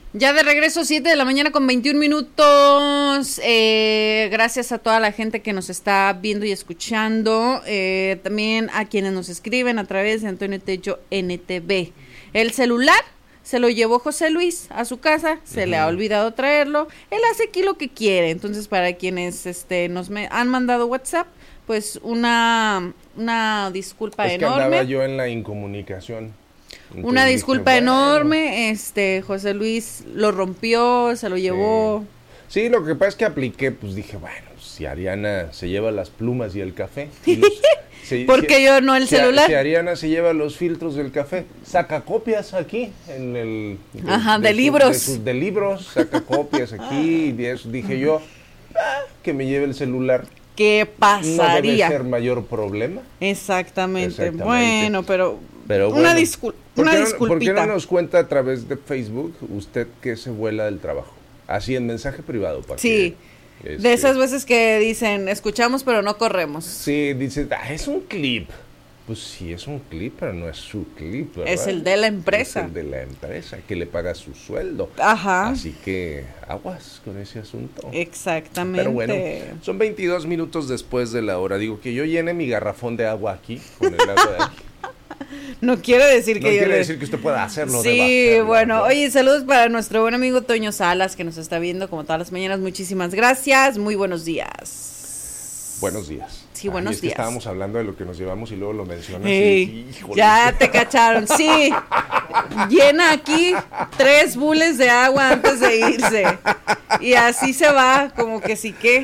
Ya de regreso, 7 de la mañana con 21 minutos. Gracias a toda la gente que nos está viendo y escuchando. También a quienes nos escriben a través de Antonio Tello NTV. El celular se lo llevó José Luis a su casa, se le ha olvidado traerlo. Él hace aquí lo que quiere. Entonces, para quienes nos han mandado WhatsApp, pues una disculpa enorme. Que andaba yo en la incomunicación. Entonces una disculpa dije, enorme. José Luis lo rompió, se lo llevó. Sí, lo que pasa es que apliqué, pues dije, bueno, si Ariana se lleva las plumas y el café. Porque yo no el celular. Si Ariana se lleva los filtros del café, saca copias aquí en el de libros. De libros, saca copias aquí, y eso dije yo, que me lleve el celular. ¿Qué pasaría? No debe ser mayor problema. Exactamente. Bueno, pero bueno, una disculpita. ¿Por qué no nos cuenta a través de Facebook usted que se vuela del trabajo? Así en mensaje privado. Para sí, de esas veces que dicen, escuchamos pero no corremos. Sí, dice, es un clip. Pues sí, es un clip, pero no es su clip, ¿verdad? Es el de la empresa. Es el de la empresa, que le paga su sueldo. Ajá. Así que aguas con ese asunto. Exactamente. Pero bueno, son 22 minutos después de la hora. Digo, que yo llene mi garrafón de agua aquí, con el agua de aquí. No quiere decir que decir que usted pueda hacerlo. Sí, bueno, oye, saludos para nuestro buen amigo Toño Salas, que nos está viendo como todas las mañanas. Muchísimas gracias, muy buenos días. Buenos días. Sí, buenos días. Estábamos hablando de lo que nos llevamos y luego lo mencionas. Ya te cacharon, sí. Llena aquí 3 bules de agua antes de irse. Y así se va, como que sí que.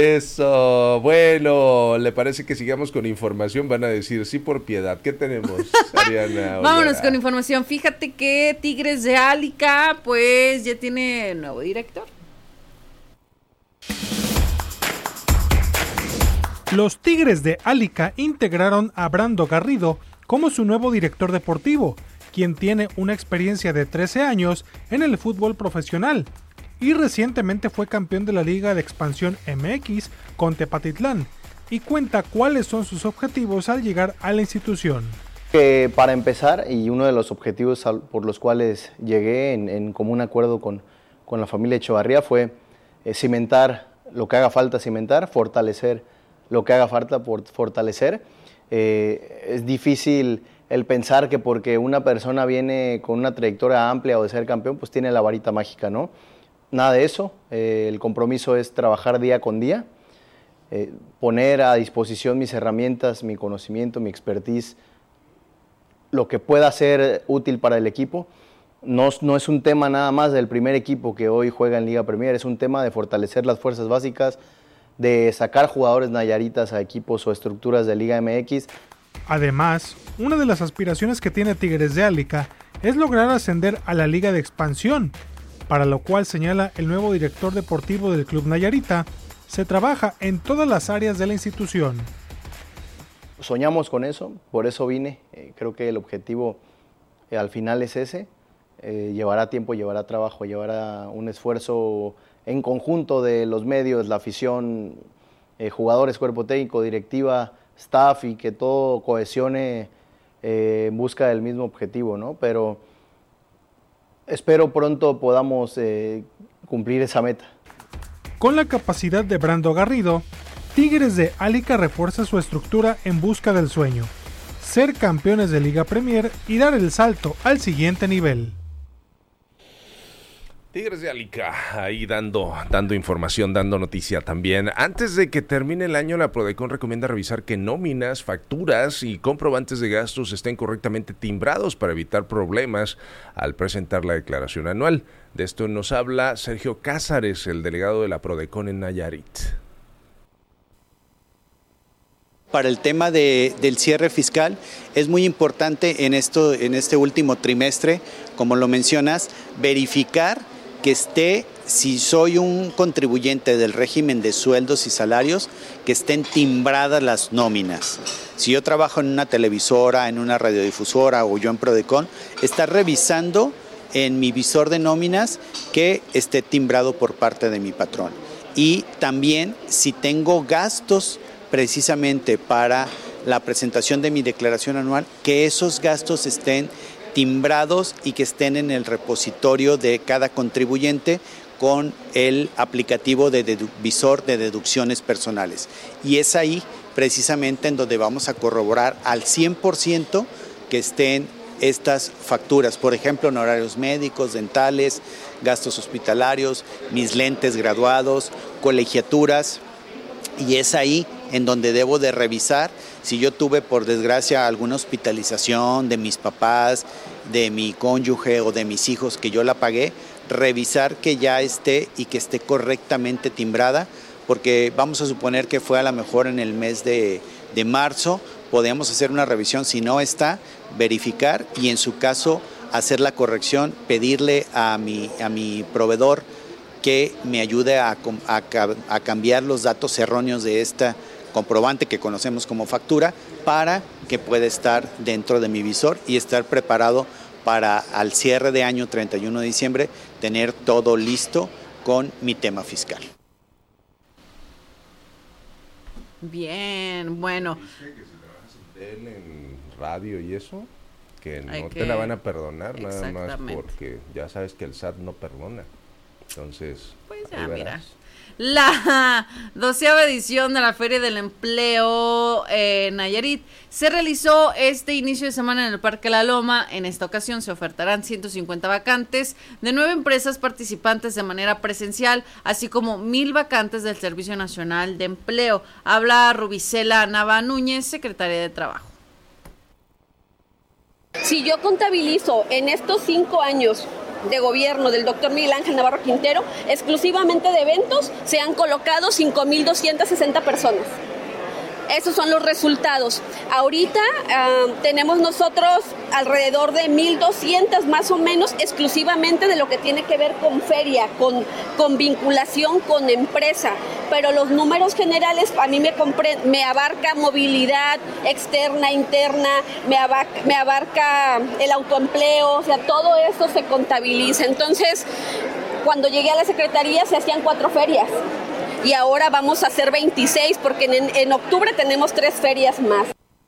Eso, bueno, ¿le parece que sigamos con información? Van a decir, sí, por piedad. ¿Qué tenemos, Ariana? Vámonos con información. Fíjate que Tigres de Álica, pues ya tiene nuevo director. Los Tigres de Álica integraron a Brando Garrido como su nuevo director deportivo, quien tiene una experiencia de 13 años en el fútbol profesional y recientemente fue campeón de la Liga de Expansión MX con Tepatitlán y cuenta cuáles son sus objetivos al llegar a la institución. Para empezar, y uno de los objetivos por los cuales llegué en común acuerdo con la familia Echevarría fue cimentar lo que haga falta cimentar, fortalecer lo que haga falta por fortalecer. Es difícil el pensar que porque una persona viene con una trayectoria amplia o de ser campeón, pues tiene la varita mágica, ¿no? Nada de eso. El compromiso es trabajar día con día, poner a disposición mis herramientas, mi conocimiento, mi expertise, lo que pueda ser útil para el equipo. No es un tema nada más del primer equipo que hoy juega en Liga Premier, es un tema de fortalecer las fuerzas básicas, de sacar jugadores nayaritas a equipos o estructuras de Liga MX. Además, una de las aspiraciones que tiene Tigres de Álica es lograr ascender a la Liga de Expansión, para lo cual señala el nuevo director deportivo del club nayarita, se trabaja en todas las áreas de la institución. Soñamos con eso, por eso vine, creo que el objetivo al final es ese, llevará tiempo, llevará trabajo, llevará un esfuerzo en conjunto de los medios, la afición, jugadores, cuerpo técnico, directiva, staff y que todo cohesione en busca del mismo objetivo, ¿no? Pero espero pronto podamos cumplir esa meta. Con la capacidad de Brando Garrido, Tigres de Álica refuerza su estructura en busca del sueño, ser campeones de Liga Premier y dar el salto al siguiente nivel. Tigres de Álica, ahí dando información, dando noticia también. Antes de que termine el año, la Prodecon recomienda revisar que nóminas, facturas y comprobantes de gastos estén correctamente timbrados para evitar problemas al presentar la declaración anual. De esto nos habla Sergio Cázares, el delegado de la Prodecon en Nayarit. Para el tema del cierre fiscal es muy importante en este último trimestre, como lo mencionas, verificar que esté, si soy un contribuyente del régimen de sueldos y salarios, que estén timbradas las nóminas. Si yo trabajo en una televisora, en una radiodifusora o yo en Prodecon, estar revisando en mi visor de nóminas que esté timbrado por parte de mi patrón. Y también si tengo gastos precisamente para la presentación de mi declaración anual, que esos gastos estén timbrados y que estén en el repositorio de cada contribuyente con el aplicativo de visor de deducciones personales. Y es ahí precisamente en donde vamos a corroborar al 100% que estén estas facturas, por ejemplo, honorarios médicos, dentales, gastos hospitalarios, mis lentes graduados, colegiaturas, y es ahí en donde debo de revisar si yo tuve, por desgracia, alguna hospitalización de mis papás, de mi cónyuge o de mis hijos que yo la pagué, revisar que ya esté y que esté correctamente timbrada, porque vamos a suponer que fue a lo mejor en el mes de marzo, podemos hacer una revisión, si no está, verificar y en su caso hacer la corrección, pedirle a mi proveedor que me ayude a cambiar los datos erróneos de esta comprobante que conocemos como factura para que pueda estar dentro de mi visor y estar preparado para al cierre de año 31 de diciembre tener todo listo con mi tema fiscal. Bien, bueno. Dice que si trabajas en tele, en radio y eso, que no te la van a perdonar nada más porque ya sabes que el SAT no perdona. Entonces, pues ya mira. La 12ª edición de la Feria del Empleo en Nayarit se realizó este inicio de semana en el Parque La Loma. En esta ocasión se ofertarán 150 vacantes de 9 empresas participantes de manera presencial, así como 1,000 vacantes del Servicio Nacional de Empleo. Habla Rubicela Nava Núñez, secretaria de Trabajo. Si yo contabilizo en estos 5 años de gobierno del doctor Miguel Ángel Navarro Quintero, exclusivamente de eventos, se han colocado 5,260 personas. Esos son los resultados. Ahorita tenemos nosotros alrededor de 1,200 más o menos, exclusivamente de lo que tiene que ver con feria, con vinculación con empresa. Pero los números generales a mí me abarca movilidad externa, interna, me abarca el autoempleo, o sea, todo esto se contabiliza. Entonces, cuando llegué a la Secretaría se hacían 4 ferias. Y ahora vamos a hacer 26 porque en octubre tenemos 3 ferias más.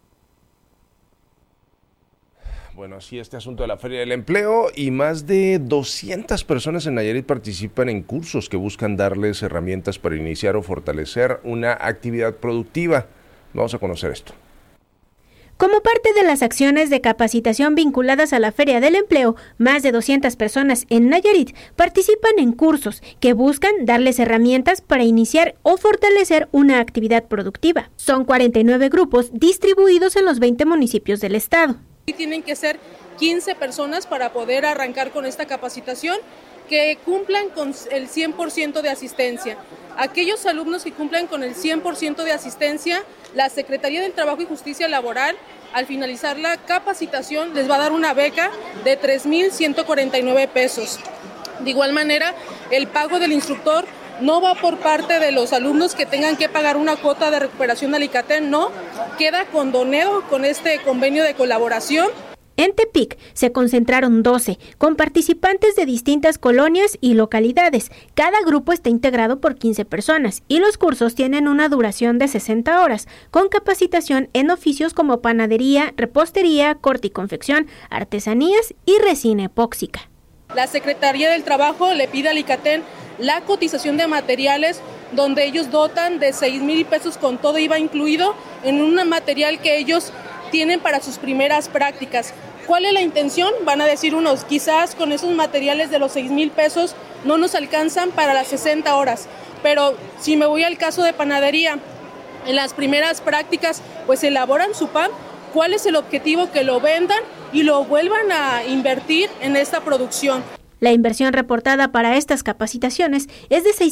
Bueno, así este asunto de la Feria del Empleo, y más de 200 personas en Nayarit participan en cursos que buscan darles herramientas para iniciar o fortalecer una actividad productiva. Vamos a conocer esto. Como parte de las acciones de capacitación vinculadas a la Feria del Empleo, más de 200 personas en Nayarit participan en cursos que buscan darles herramientas para iniciar o fortalecer una actividad productiva. Son 49 grupos distribuidos en los 20 municipios del estado. Tienen que ser 15 personas para poder arrancar con esta capacitación que cumplan con el 100% de asistencia. Aquellos alumnos que cumplan con el 100% de asistencia, la Secretaría del Trabajo y Justicia Laboral, al finalizar la capacitación, les va a dar una beca de 3,149 pesos. De igual manera, el pago del instructor no va por parte de los alumnos que tengan que pagar una cuota de recuperación de Alicaten, no, queda con Donedo, con este convenio de colaboración. En Tepic se concentraron 12, con participantes de distintas colonias y localidades. Cada grupo está integrado por 15 personas y los cursos tienen una duración de 60 horas, con capacitación en oficios como panadería, repostería, corte y confección, artesanías y resina epóxica. La Secretaría del Trabajo le pide a Alicaten la cotización de materiales, donde ellos dotan de 6,000 pesos con todo IVA incluido en un material que ellos tienen para sus primeras prácticas. ¿Cuál es la intención? Van a decir unos, quizás con esos materiales de los 6,000 pesos no nos alcanzan para las 60 horas, pero si me voy al caso de panadería, en las primeras prácticas pues elaboran su pan. ¿Cuál es el objetivo? Que lo vendan y lo vuelvan a invertir en esta producción. La inversión reportada para estas capacitaciones es de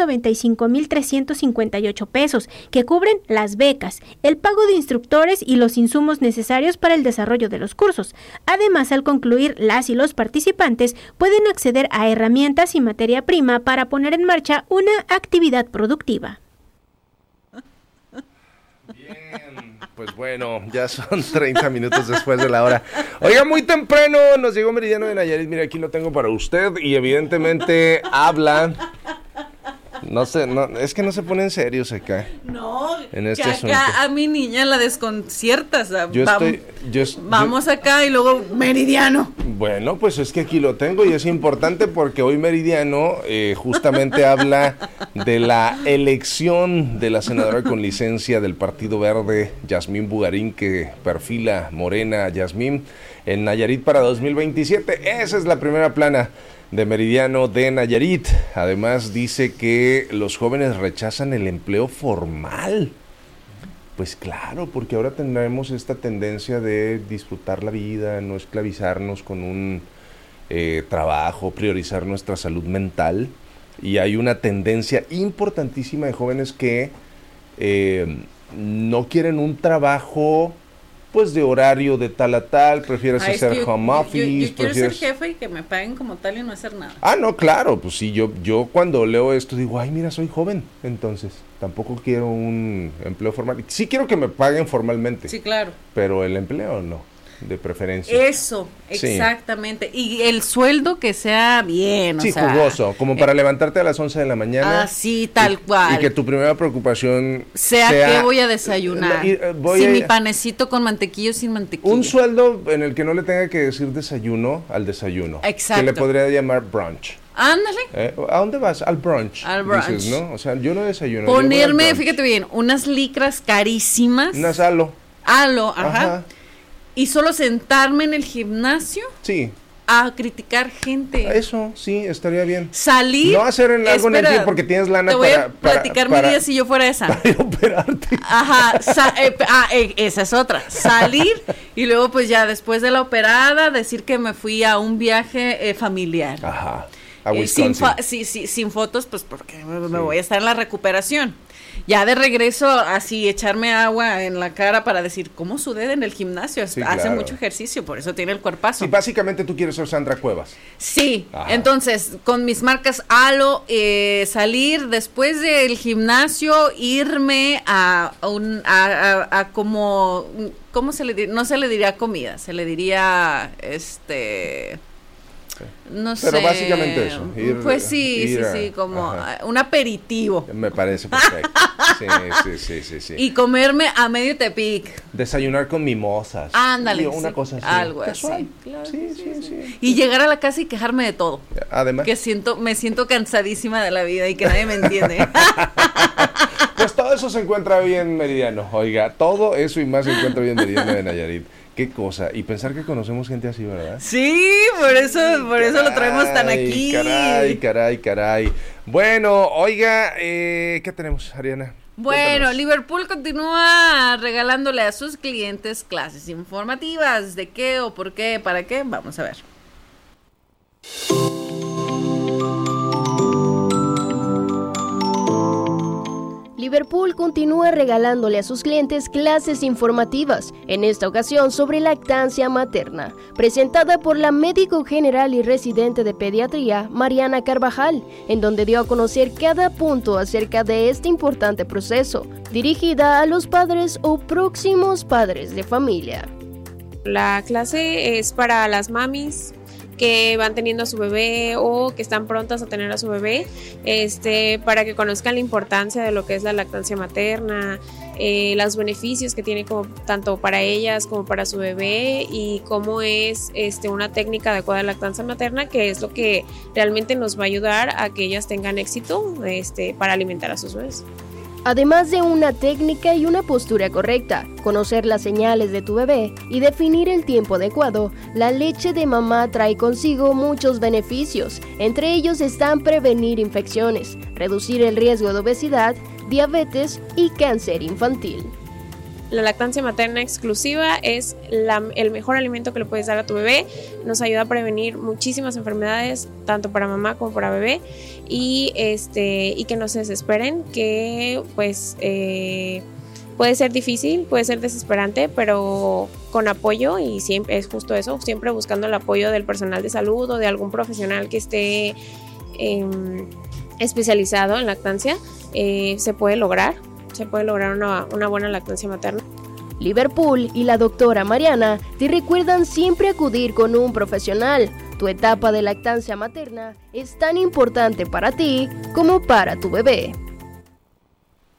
695,358 pesos, que cubren las becas, el pago de instructores y los insumos necesarios para el desarrollo de los cursos. Además, al concluir, las y los participantes pueden acceder a herramientas y materia prima para poner en marcha una actividad productiva. Bien, pues bueno, ya son 30 minutos después de la hora. Oiga, muy temprano nos llegó Meridiano de Nayarit. Mire, aquí lo tengo para usted y evidentemente habla. No sé, no, es que no se ponen serios acá. No, en este que acá asunto. a mi niña la desconciertas. Yo estoy Vamos acá y luego Meridiano. Bueno, pues es que aquí lo tengo y es importante porque hoy Meridiano justamente habla de la elección de la senadora con licencia del Partido Verde, Yasmín Bugarín, que perfila Morena Yasmín en Nayarit para 2027. Esa es la primera plana de Meridiano de Nayarit. Además dice que los jóvenes rechazan el empleo formal. Pues claro, porque ahora tendremos esta tendencia de disfrutar la vida, no esclavizarnos con un trabajo, priorizar nuestra salud mental. Y hay una tendencia importantísima de jóvenes que no quieren un trabajo pues de horario de tal a tal, prefieres hacer home office. Yo quiero ser jefe y que me paguen como tal y no hacer nada. Ah, no, claro, pues sí, yo cuando leo esto digo, ay, mira, soy joven, entonces tampoco quiero un empleo formal. Sí quiero que me paguen formalmente. Sí, claro. Pero el empleo no, de preferencia. Eso, exactamente. Sí. Y el sueldo que sea bien, sí, jugoso, como para levantarte a las 11 de la mañana. Así, tal cual. Y que tu primera preocupación sea qué voy a desayunar. Mi panecito con mantequilla o sin mantequilla. Un sueldo en el que no le tenga que decir desayuno al desayuno. Exacto. Que le podría llamar brunch. Ándale. ¿A dónde vas? Al brunch. Al brunch. Dices, ¿no? O sea, yo no desayuno. Ponerme, fíjate bien, unas licras carísimas. Unas halo. Ajá. Y solo sentarme en el gimnasio. Sí. A criticar gente. Eso, sí, estaría bien. Salir. No hacer algo en el gym porque tienes lana te voy a platicar mi día si yo fuera esa. Para operarte. Ajá. Esa es otra. Salir y luego pues ya después de la operada decir que me fui a un viaje familiar. Ajá. A Wisconsin. Sin fotos, pues porque me voy a estar en la recuperación. Ya de regreso, así echarme agua en la cara para decir, ¿cómo sudé en el gimnasio? Sí, hace mucho ejercicio, por eso tiene el cuerpazo. Sí, básicamente tú quieres ser Sandra Cuevas. Sí, entonces, con mis marcas Halo, salir después del gimnasio, irme a como, ¿cómo se le diría? No se le diría comida, se le diría, no sé. Pero básicamente eso. Pues sí, como un aperitivo. Me parece perfecto. Sí. Y comerme a medio Tepic. Desayunar con mimosas. Ándale. Una cosa así. Algo casual. Así. Claro, sí. Y llegar a la casa y quejarme de todo. Además. Que me siento cansadísima de la vida y que nadie me entiende. Pues todo eso se encuentra bien Meridiano. Oiga, todo eso y más se encuentra bien Meridiano de Nayarit. Qué cosa, y pensar que conocemos gente así, ¿verdad? Sí, por eso lo traemos tan aquí. Caray. Bueno, oiga, ¿qué tenemos, Ariana? Bueno, Cuéntanos. Liverpool continúa regalándole a sus clientes clases informativas. ¿De qué o por qué? ¿Para qué? Vamos a ver. Liverpool continúa regalándole a sus clientes clases informativas, en esta ocasión sobre lactancia materna, presentada por la médico general y residente de pediatría, Mariana Carvajal, en donde dio a conocer cada punto acerca de este importante proceso, dirigida a los padres o próximos padres de familia. La clase es para las mamis que van teniendo a su bebé o que están prontas a tener a su bebé, para que conozcan la importancia de lo que es la lactancia materna, los beneficios que tiene tanto para ellas como para su bebé y cómo es una técnica adecuada de lactancia materna, que es lo que realmente nos va a ayudar a que ellas tengan éxito para alimentar a sus bebés. Además de una técnica y una postura correcta, conocer las señales de tu bebé y definir el tiempo adecuado, la leche de mamá trae consigo muchos beneficios. Entre ellos están prevenir infecciones, reducir el riesgo de obesidad, diabetes y cáncer infantil. La lactancia materna exclusiva es el mejor alimento que le puedes dar a tu bebé. Nos ayuda a prevenir muchísimas enfermedades, tanto para mamá como para bebé. Y que no se desesperen, que pues puede ser difícil, puede ser desesperante, pero con apoyo, y siempre es justo eso, siempre buscando el apoyo del personal de salud o de algún profesional que esté especializado en lactancia, se puede lograr una buena lactancia materna. Liverpool y la doctora Mariana te recuerdan siempre acudir con un profesional. Tu etapa de lactancia materna es tan importante para ti como para tu bebé.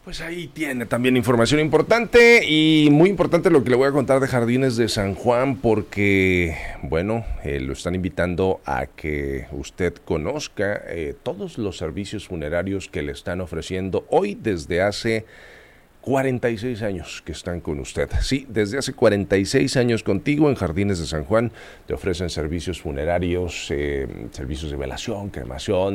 Pues ahí tiene también información importante y muy importante lo que le voy a contar de Jardines de San Juan, porque, bueno, lo están invitando a que usted conozca todos los servicios funerarios que le están ofreciendo hoy desde hace 46 años que están con usted. Sí, desde hace 46 años contigo en Jardines de San Juan te ofrecen servicios funerarios, servicios de velación, cremación,